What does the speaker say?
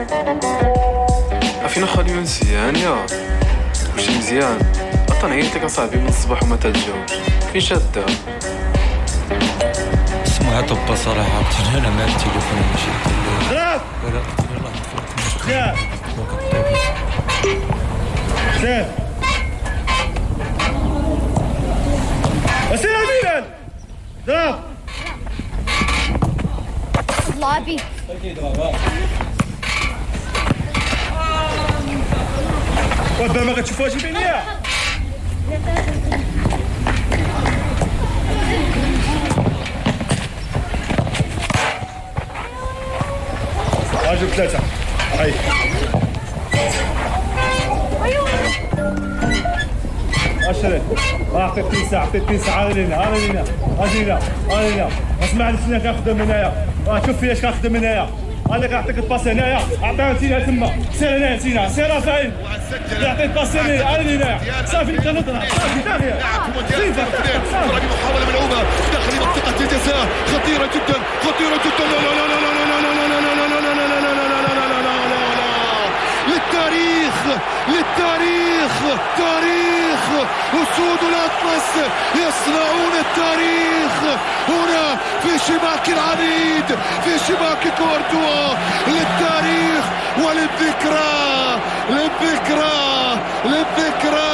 فينا خالي مزيان يا وشي مزيان. نعيط لك اصاحبي من الصباح وما تجاوبش. فين شادة؟ اسمها طبا صراحة. قلت انا مع التليفون ماشي لا قلت له شاف شاف وسير ميلان ضرب الله بيك وابا ما كتشوفوهاش البنيه. واجب ثلاثة هاي 10 اعطيك تنسى اعطيك تنسى علينا اسمع لسنا كنخدم هنايا شوف فياش كنخدم هنايا انا كنعطيك الباس هنايا عطيها نسينا تما سير هنا نسينا سير فاين يعطيك الباس هنايا صافي كنضرب صافي داغيه محاولة ملعوبة داخل منطقة الجزاء خطيرة جدا لا لا لا لا تاريخ أسود الأطلس يصنعون التاريخ هنا في شباك العديد في شباك كورتوا للتاريخ وللذكرى